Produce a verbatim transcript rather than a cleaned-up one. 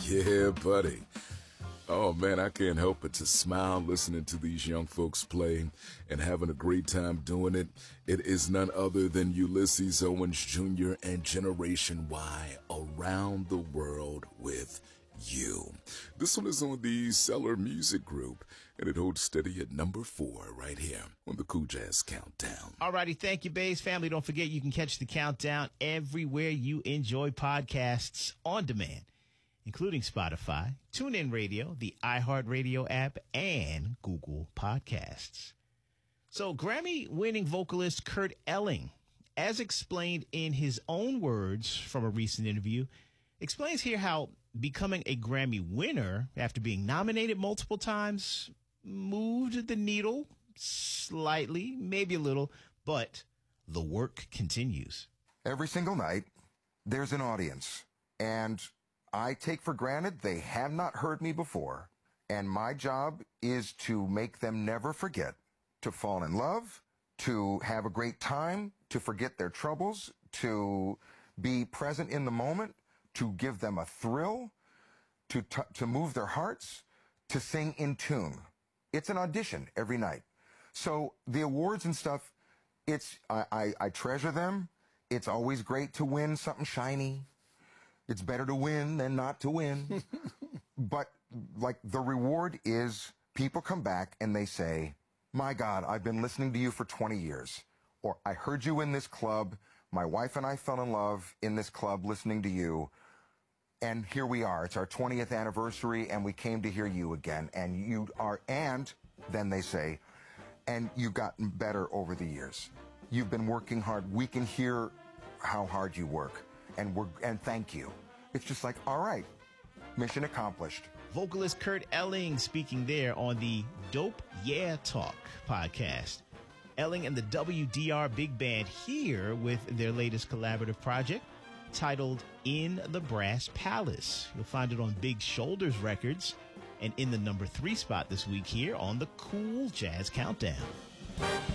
Yeah, buddy. Oh, man, I can't help but to smile listening to these young folks play and having a great time doing it. It is none other than Ulysses Owens Junior and Generation Y, Around the World with You. This one is on the Cellar Music Group, and it holds steady at number four right here on the Cool Jazz Countdown. Alrighty, thank you, Bays family. Don't forget you can catch the countdown everywhere you enjoy podcasts on demand, including Spotify, TuneIn Radio, the iHeartRadio app, and Google Podcasts. So Grammy-winning vocalist Kurt Elling, as explained in his own words from a recent interview, explains here how becoming a Grammy winner after being nominated multiple times moved the needle slightly, maybe a little, but the work continues. Every single night, there's an audience, and I take for granted they have not heard me before, and my job is to make them never forget, to fall in love, to have a great time, to forget their troubles, to be present in the moment, to give them a thrill, to t- to move their hearts, to sing in tune. It's an audition every night. So the awards and stuff, it's I, I, I treasure them. It's always great to win something shiny. It's better to win than not to win. But like the reward is people come back and they say, my God, I've been listening to you for twenty years. Or I heard you in this club. My wife and I fell in love in this club listening to you. And here we are. It's our twentieth anniversary and we came to hear you again. And you are, and then they say, and you've gotten better over the years. You've been working hard. We can hear how hard you work. And we're and thank you. It's just like, all right, mission accomplished. Vocalist Kurt Elling speaking there on the Dope Yeah Talk podcast. Elling and the W D R Big Band here with their latest collaborative project titled In the Brass Palace. You'll find it on Big Shoulders Records and in the number three spot this week here on the Cool Jazz Countdown.